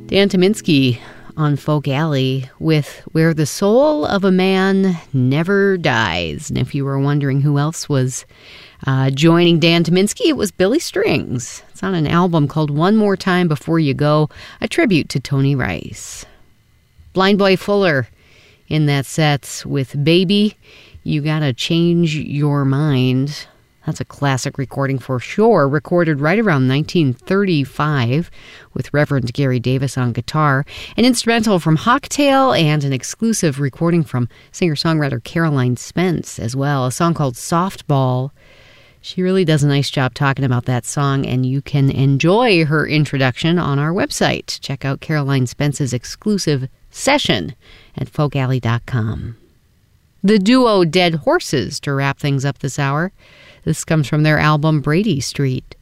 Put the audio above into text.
Dan Tyminski on Folk Alley with Where the Soul of a Man Never Dies. And if you were wondering who else was joining Dan Tyminski, it was Billy Strings. It's on an album called One More Time Before You Go, a tribute to Tony Rice. Blind Boy Fuller in that set with Baby, You Gotta Change Your Mind. That's a classic recording for sure, recorded right around 1935 with Reverend Gary Davis on guitar, an instrumental from Hawktail, and an exclusive recording from singer-songwriter Caroline Spence as well, a song called Softball. She really does a nice job talking about that song, and you can enjoy her introduction on our website. Check out Caroline Spence's exclusive session at folkalley.com. The duo Dead Horses to wrap things up this hour. This comes from their album Brady Street.